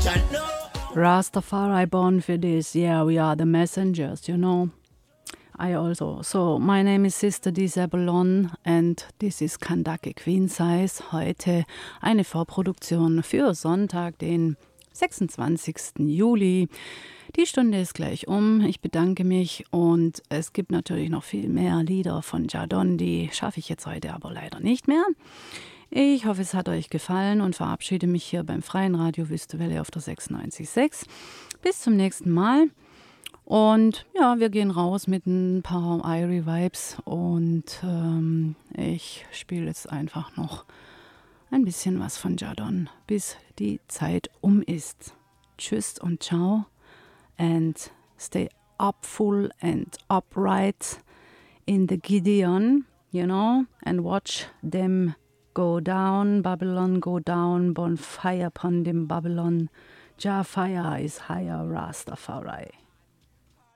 Rastafari born for this. Yeah, we are the messengers, you know. I also. So, my name is Sister Disabellon and this is Kandake Queen Size. Heute eine Vorproduktion für Sonntag, den 26. Juli. Die Stunde ist gleich um. Ich bedanke mich und es gibt natürlich noch viel mehr Lieder von Jadon. Die schaffe ich jetzt heute aber leider nicht mehr. Ich hoffe, es hat euch gefallen und verabschiede mich hier beim Freien Radio Wüstewelle auf der 96.6. Bis zum nächsten Mal. Und ja, wir gehen raus mit ein paar Irie Vibes und ich spiele jetzt einfach noch ein bisschen was von Jadon, bis die Zeit um ist. Tschüss und ciao and stay upful and upright in the Gideon, you know, and watch them go down, Babylon go down, bonfire upon them Babylon. Jah fire is higher, Rastafari.